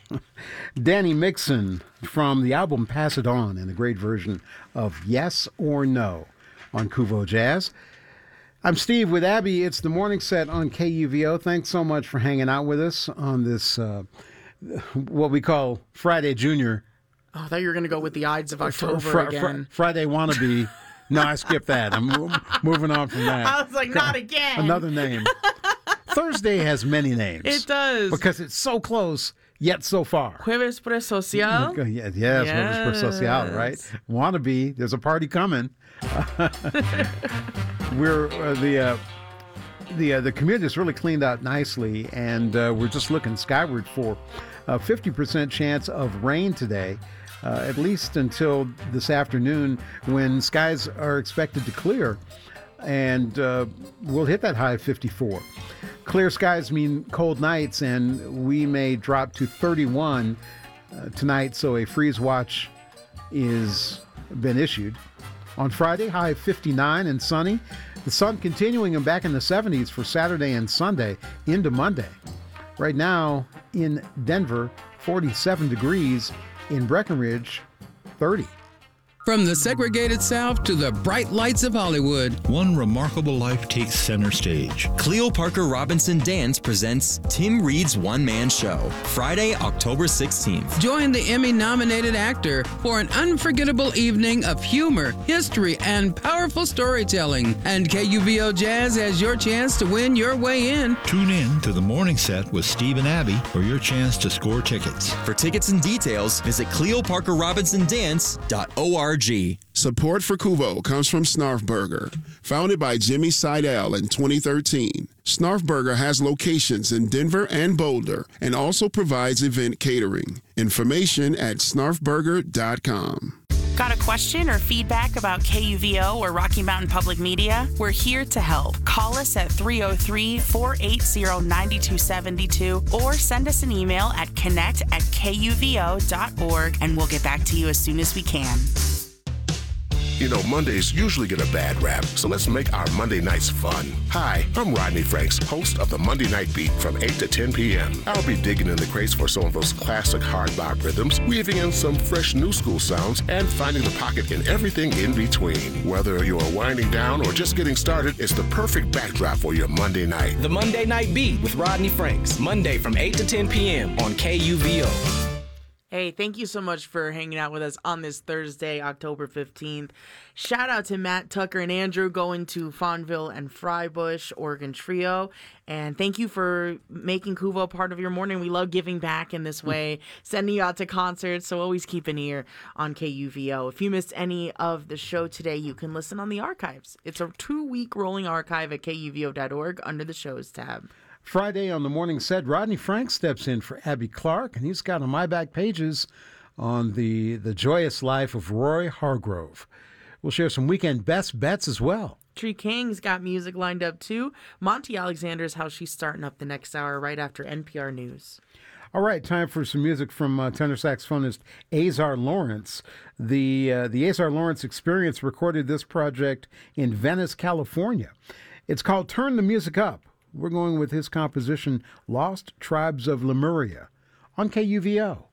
Danny Mixon from the album Pass It On and a great version of Yes or No on Kuvo Jazz. I'm Steve with Abby. It's the morning set on KUVO. Thanks so much for hanging out with us on this, what we call Friday Junior. Oh, I thought you were going to go with the Ides of October again. Friday Wannabe. No, I skipped that. I'm moving on from that. I was like, not again. Another name. Thursday has many names. It does. Because it's so close, yet so far. Jueves por social? Yes, Jueves por social, right? Wannabe, there's a party coming. We're the commute is really cleaned out nicely, and we're just looking skyward for a 50% chance of rain today, at least until this afternoon when skies are expected to clear, and we'll hit that high of 54. Clear skies mean cold nights, and we may drop to 31 tonight, so a freeze watch is been issued. On Friday, high of 59 and sunny. The sun continuing and back in the 70s for Saturday and Sunday into Monday. Right now in Denver, 47 degrees. In Breckenridge, 30. From the segregated South to the bright lights of Hollywood, one remarkable life takes center stage. Cleo Parker Robinson Dance presents Tim Reed's one-man show, Friday, October 16th. Join the Emmy-nominated actor for an unforgettable evening of humor, history, and powerful storytelling. And KUVO Jazz has your chance to win your way in. Tune in to the morning set with Steve and Abby for your chance to score tickets. For tickets and details, visit CleoParkerRobinsonDance.org. Support for Kuvo comes from Snarf Burger. Founded by Jimmy Seidel in 2013, Snarf Burger has locations in Denver and Boulder and also provides event catering. Information at snarfburger.com. Got a question or feedback about KUVO or Rocky Mountain Public Media? We're here to help. Call us at 303-480-9272 or send us an email at connect@kuvo.org and we'll get back to you as soon as we can. You know, Mondays usually get a bad rap, so let's make our Monday nights fun. Hi, I'm Rodney Franks, host of the Monday Night Beat from 8 to 10 p.m. I'll be digging in the crates for some of those classic hard bop rhythms, weaving in some fresh new school sounds, and finding the pocket in everything in between. Whether you're winding down or just getting started, it's the perfect backdrop for your Monday night. The Monday Night Beat with Rodney Franks, Monday from 8 to 10 p.m. on KUVO. Hey, thank you so much for hanging out with us on this Thursday, October 15th. Shout out to Matt, Tucker, and Andrew going to Fawnville and Frybush, Oregon Trio. And thank you for making Kuvo part of your morning. We love giving back in this way, sending you out to concerts, so always keep an ear on KUVO. If you missed any of the show today, you can listen on the archives. It's a 2-week rolling archive at kuvo.org under the shows tab. Friday on the morning set, Rodney Frank steps in for Abby Clark, and he's got on my back pages on the joyous life of Roy Hargrove. We'll share some weekend best bets as well. Tree King's got music lined up too. Monty Alexander's how she's starting up the next hour right after NPR News. All right, time for some music from tenor saxophonist Azar Lawrence. The Azar Lawrence Experience recorded this project in Venice, California. It's called Turn the Music Up. We're going with his composition, Lost Tribes of Lemuria, on KUVO.